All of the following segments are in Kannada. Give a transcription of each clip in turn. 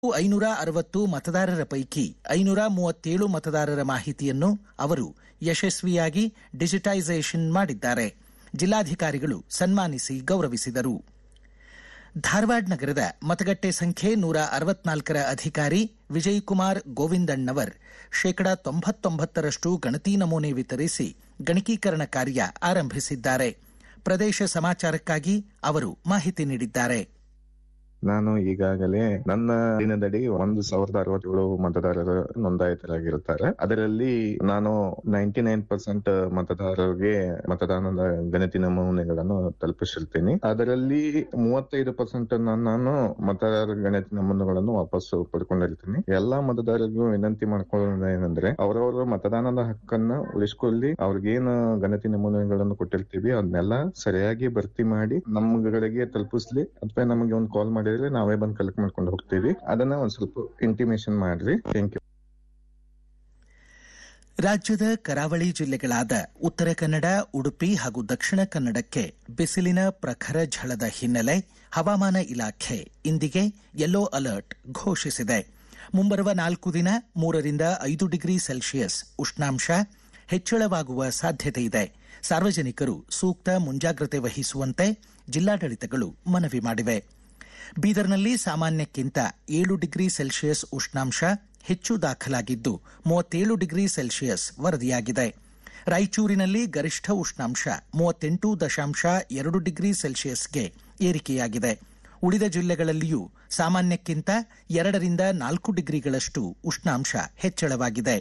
560 ಮತದಾರರ ಪೈಕಿ 537 ಮತದಾರರ ಮಾಹಿತಿಯನ್ನು ಅವರು ಯಶಸ್ವಿಯಾಗಿ ಡಿಜಿಟೈಸೇಷನ್ ಮಾಡಿದ್ದಾರೆ. ಜಿಲ್ಲಾಧಿಕಾರಿಗಳು ಸನ್ಮಾನಿಸಿ ಗೌರವಿಸಿದರು. ಧಾರವಾಡ ನಗರದ ಮತಗಟ್ಟೆ ಸಂಖ್ಯೆ 164ರ ಅಧಿಕಾರಿ ವಿಜಯಕುಮಾರ್ ಗೋವಿಂದಣ್ಣವರ್ 99% ಗಣತಿ ನಮೂನೆ ವಿತರಿಸಿ ಗಣಕೀಕರಣ ಕಾರ್ಯ ಆರಂಭಿಸಿದ್ದಾರೆ. ಪ್ರದೇಶ ಸಮಾಚಾರಕ್ಕಾಗಿ ಅವರು ಮಾಹಿತಿ ನೀಡಿದ್ದಾರೆ. ನಾನು ಈಗಾಗಲೇ ನನ್ನ ದಿನದಡಿ 1067 ಮತದಾರರು ನೋಂದಾಯಿತರಾಗಿರುತ್ತಾರೆ. ಅದರಲ್ಲಿ ನಾನು 99% ಮತದಾರರಿಗೆ ಮತದಾನದ ಗಣತಿ ನಮೂನೆಗಳನ್ನು ತಲುಪಿಸಿರ್ತೀನಿ. ಅದರಲ್ಲಿ 35% ನಾನು ಮತದಾರರ ಗಣತಿ ನಮೂನೆಗಳನ್ನು ವಾಪಸ್ಸು ಪಡ್ಕೊಂಡಿರ್ತೀನಿ. ಎಲ್ಲಾ ಮತದಾರರಿಗೂ ವಿನಂತಿ ಮಾಡ್ಕೊಳ್ಳೋದು ಏನಂದ್ರೆ ಅವರವರ ಮತದಾನದ ಹಕ್ಕನ್ನ ಉಳಿಸ್ಕೊಳ್ಳಿ. ಅವ್ರಿಗೇನು ಗಣತಿ ನಮೂನೆಗಳನ್ನು ಕೊಟ್ಟಿರ್ತೀವಿ ಅದನ್ನೆಲ್ಲ ಸರಿಯಾಗಿ ಭರ್ತಿ ಮಾಡಿ ನಮ್ಗಳಿಗೆ ತಲುಪಿಸ್ಲಿ, ಅಥವಾ ನಮಗೆ ಒಂದು ಕಾಲ್ ಮಾಡಿ ನಾವೇ ಬಂದು ಕಲೆಕ್ಟ್ ಮಾಡ್ಕೊಂಡು ಹೋಗ್ತೀವಿ. ಅದನ್ನ ಒಂದ್ ಸ್ವಲ್ಪ ಇಂಟಿಮೇಷನ್ ಮಾಡ್ರಿ. Thank you. ರಾಜ್ಯದ ಕರಾವಳಿ ಜಿಲ್ಲೆಗಳಾದ ಉತ್ತರ ಕನ್ನಡ, ಉಡುಪಿ ಹಾಗೂ ದಕ್ಷಿಣ ಕನ್ನಡಕ್ಕೆ ಬಿಸಿಲಿನ ಪ್ರಖರ ಝಳದ ಹಿನ್ನೆಲೆ ಹವಾಮಾನ ಇಲಾಖೆ ಇಂದಿಗೆ ಯೆಲ್ಲೋ ಅಲರ್ಟ್ ಘೋಷಿಸಿದೆ. ಮುಂಬರುವ 4 ದಿನ 3ರಿಂದ 5 ಡಿಗ್ರಿ ಸೆಲ್ಸಿಯಸ್ ಉಷ್ಣಾಂಶ ಹೆಚ್ಚಳವಾಗುವ ಸಾಧ್ಯತೆ ಇದೆ. ಸಾರ್ವಜನಿಕರು ಸೂಕ್ತ ಮುಂಜಾಗ್ರತೆ ವಹಿಸುವಂತೆ ಜಿಲ್ಲಾಡಳಿತಗಳು ಮನವಿ ಮಾಡಿವೆ. ಬೀದರ್ನಲ್ಲಿ ಸಾಮಾನ್ಯಕ್ಕಿಂತ 7 ಡಿಗ್ರಿ ಸೆಲ್ಸಿಯಸ್ ಉಷ್ಣಾಂಶ ಹೆಚ್ಚು ದಾಖಲಾಗಿದ್ದು 37 ಡಿಗ್ರಿ ಸೆಲ್ಸಿಯಸ್ ವರದಿಯಾಗಿದೆ. ರಾಯಚೂರಿನಲ್ಲಿ ಗರಿಷ್ಠ ಉಷ್ಣಾಂಶ 38.2 ಡಿಗ್ರಿ ಸೆಲ್ಸಿಯಸ್ಗೆ ಏರಿಕೆಯಾಗಿದೆ. ಉಳಿದ ಜಿಲ್ಲೆಗಳಲ್ಲಿಯೂ ಸಾಮಾನ್ಯಕ್ಕಿಂತ 2ರಿಂದ 4 ಡಿಗ್ರಿಗಳಷ್ಟು ಉಷ್ಣಾಂಶ ಹೆಚ್ಚಳವಾಗಿದೆ.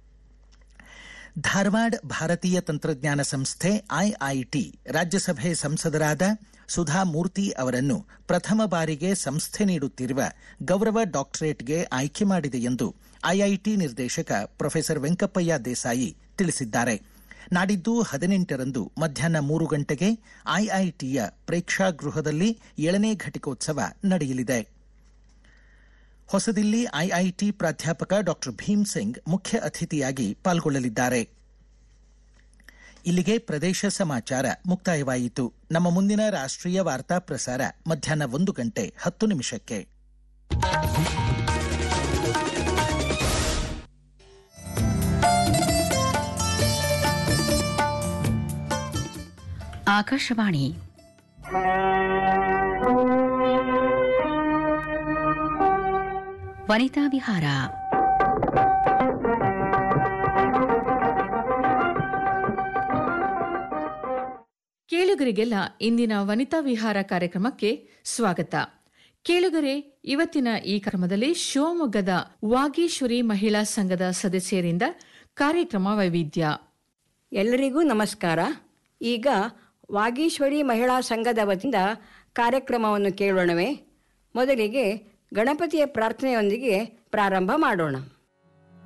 ಧಾರವಾಡ ಭಾರತೀಯ ತಂತ್ರಜ್ಞಾನ ಸಂಸ್ಥೆ ಐಐಟಿ ರಾಜ್ಯಸಭೆ ಸಂಸದರಾದ ಸುಧಾ ಮೂರ್ತಿ ಅವರನ್ನು ಪ್ರಥಮ ಬಾರಿಗೆ ಸಂಸ್ಥೆ ನೀಡುತ್ತಿರುವ ಗೌರವ ಡಾಕ್ಟರೇಟ್ಗೆ ಆಯ್ಕೆ ಮಾಡಿದೆ ಎಂದು ಐಐಟಿ ನಿರ್ದೇಶಕ ಪ್ರೊಫೆಸರ್ ವೆಂಕಪ್ಪಯ್ಯ ದೇಸಾಯಿ ತಿಳಿಸಿದ್ದಾರೆ. ನಾಡಿದ್ದು 18ರಂದು ಮಧ್ಯಾಹ್ನ 3 ಗಂಟೆಗೆ ಐಐಟಿಯ ಪ್ರೇಕ್ಷಾಗೃಹದಲ್ಲಿ 7ನೇ ಘಟಿಕೋತ್ಸವ ನಡೆಯಲಿದೆ. ಹೊಸದಿಲ್ಲಿ ಐಐಟಿ ಪ್ರಾಧ್ಯಾಪಕ ಡಾಕ್ಟರ್ ಭೀಮ್ ಸಿಂಗ್ ಮುಖ್ಯ ಅತಿಥಿಯಾಗಿ ಪಾಲ್ಗೊಳ್ಳಲಿದ್ದಾರೆ. ಇಲ್ಲಿಗೆ ಪ್ರದೇಶ ಸಮಾಚಾರ ಮುಕ್ತಾಯವಾಯಿತು. ನಮ್ಮ ಮುಂದಿನ ರಾಷ್ಟ್ರೀಯ ವಾರ್ತಾ ಪ್ರಸಾರ ಮಧ್ಯಾಹ್ನ 1:10 ಆಕಾಶವಾಣಿ ವನಿತಾ ವಿಹಾರ. ಕೇಳುಗರಿಗೆಲ್ಲ ಇಂದಿನ ವನಿತಾ ವಿಹಾರ ಕಾರ್ಯಕ್ರಮಕ್ಕೆ ಸ್ವಾಗತ. ಕೇಳುಗರೆ, ಇವತ್ತಿನ ಈ ಕಾರ್ಯಕ್ರಮದಲ್ಲಿ ಶಿವಮೊಗ್ಗದ ವಾಗೀಶ್ವರಿ ಮಹಿಳಾ ಸಂಘದ ಸದಸ್ಯರಿಂದ ಕಾರ್ಯಕ್ರಮ ವೈವಿಧ್ಯ. ಎಲ್ಲರಿಗೂ ನಮಸ್ಕಾರ. ಈಗ ವಾಗೀಶ್ವರಿ ಮಹಿಳಾ ಸಂಘದ ವತಿಯಿಂದ ಕಾರ್ಯಕ್ರಮವನ್ನು ಕೇಳೋಣವೇ. ಮೊದಲಿಗೆ ಗಣಪತಿಯ ಪ್ರಾರ್ಥನೆಯೊಂದಿಗೆ ಪ್ರಾರಂಭ ಮಾಡೋಣ.